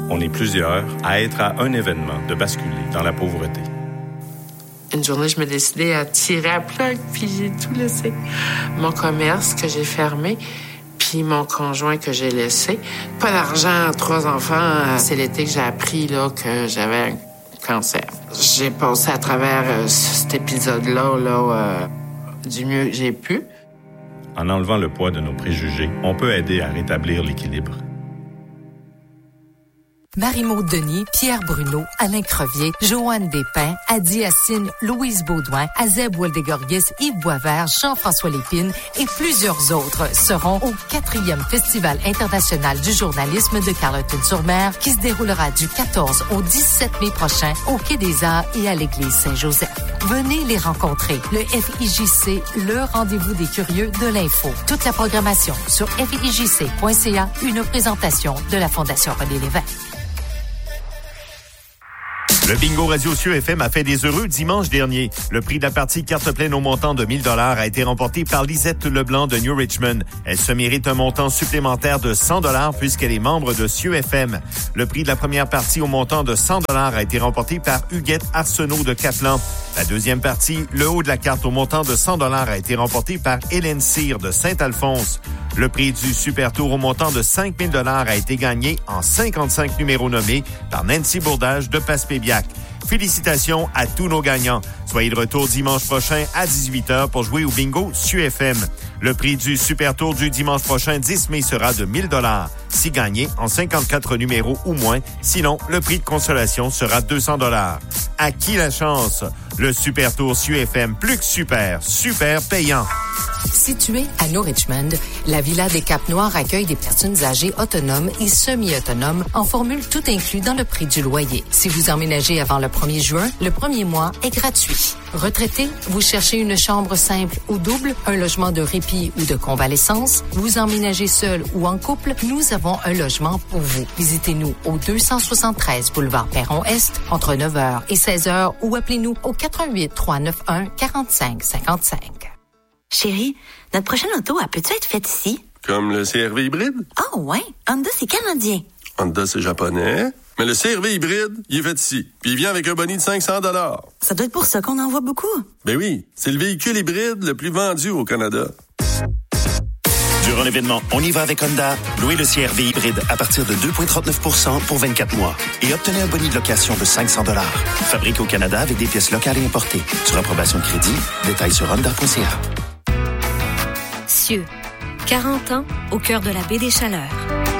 On est plusieurs à être à un événement de basculer dans la pauvreté. Une journée, je me décidais à tirer à plug, puis j'ai tout laissé. Mon commerce que j'ai fermé, puis mon conjoint que j'ai laissé. Pas d'argent, 3 enfants. C'est l'été que j'ai appris là, que j'avais un cancer. J'ai passé à travers cet épisode-là, du mieux que j'ai pu. En enlevant le poids de nos préjugés, on peut aider à rétablir l'équilibre. Marie-Maude Denis, Pierre Bruno, Alain Crevier, Joanne Despins, Adi Assine, Louise Baudouin, Azeb Woldegorgis, Yves Boisvert, Jean-François Lépine et plusieurs autres seront au 4e Festival international du journalisme de Carleton-sur-Mer qui se déroulera du 14 au 17 mai prochain au Quai des Arts et à l'Église Saint-Joseph. Venez les rencontrer. Le FIJC, le rendez-vous des curieux de l'info. Toute la programmation sur FIJC.ca, une présentation de la Fondation René Lévesque. Le bingo Radio CIUFM a fait des heureux dimanche dernier. Le prix de la partie carte pleine au montant de 1 000 $ a été remporté par Lisette Leblanc de New Richmond. Elle se mérite un montant supplémentaire de 100 $ puisqu'elle est membre de CIUFM. Le prix de la première partie au montant de 100 $ a été remporté par Huguette Arsenault de Catlan. La deuxième partie, le haut de la carte au montant de 100 $ a été remporté par Hélène Cyr de Saint-Alphonse. Le prix du Super Tour au montant de 5 000 $ a été gagné en 55 numéros nommés par Nancy Bourdage de Passepébiac. Félicitations à tous nos gagnants. Soyez de retour dimanche prochain à 18h pour jouer au bingo CIUFM. Le prix du Super Tour du dimanche prochain 10 mai sera de 1 000 $. Si gagné en 54 numéros ou moins, sinon le prix de consolation sera 200 $. À qui la chance? Le Super Tour CIUFM, plus que super, super payant. Située à New Richmond, la Villa des Caps-Noirs accueille des personnes âgées autonomes et semi-autonomes en formule tout inclus dans le prix du loyer. Si vous emménagez avant le 1er juin, le premier mois est gratuit. Retraité, vous cherchez une chambre simple ou double, un logement de répit ou de convalescence, vous emménagez seul ou en couple, nous avons un logement pour vous. Visitez-nous au 273 boulevard Perron-Est entre 9h et 16h ou appelez-nous au 88 391 45 55. Chérie, notre prochaine auto, elle peut-tu être faite ici? Comme le CR-V hybride? Ah ouais, Honda, c'est canadien. Honda, c'est japonais. Mais le CR-V hybride, il est fait ici. Puis il vient avec un boni de 500 $. Ça doit être pour ça qu'on en voit beaucoup. Ben oui, c'est le véhicule hybride le plus vendu au Canada. Durant l'événement On y va avec Honda, louez le CR-V hybride à partir de 2,39% pour 24 mois et obtenez un boni de location de 500 $. Fabriqué au Canada avec des pièces locales et importées. Sur approbation de crédit, détails sur honda.ca. CIUS, 40 ans au cœur de la baie des Chaleurs.